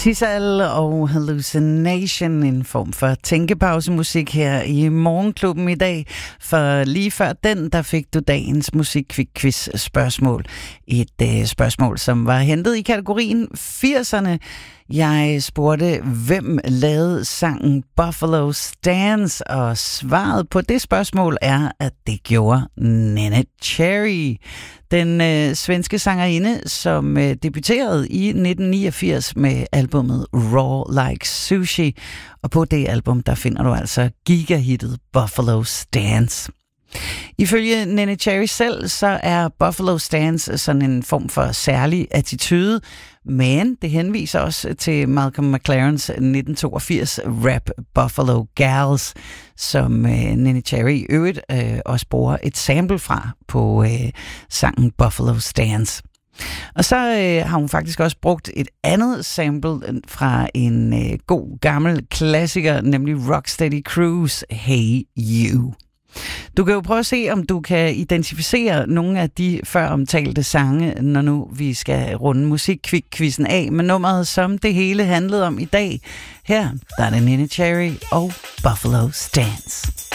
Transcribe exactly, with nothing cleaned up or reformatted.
Sissal og Hallucination, en form for tænkepausemusik her i Morgenklubben i dag. For lige før den, der fik du dagens musikquiz spørgsmål. Et øh, spørgsmål, som var hentet i kategorien firserne. Jeg spurgte, hvem lavede sangen Buffalo Stance, og svaret på det spørgsmål er, at det gjorde Neneh Cherry. Den øh, svenske sangerinde, som øh, debuterede i nitten niogfirs med albumet Raw Like Sushi. Og på det album, der finder du altså gigahittet Buffalo Stance. Ifølge Neneh Cherry selv, så er Buffalo Stance sådan en form for særlig attitude, men det henviser også til Malcolm McLarens nitten toogfirs rap Buffalo Gals, som øh, Neneh Cherry i øvrigt øh, også bruger et sample fra på øh, sangen Buffalo Stance. Og så øh, har hun faktisk også brugt et andet sample fra en øh, god gammel klassiker, nemlig Rocksteady Crews' Hey You. Du kan jo prøve at se, om du kan identificere nogle af de før omtalte sange, når nu vi skal runde musikquizzen af med nummeret, som det hele handlede om i dag. Her der er det Neneh Cherry og Buffalo Stance.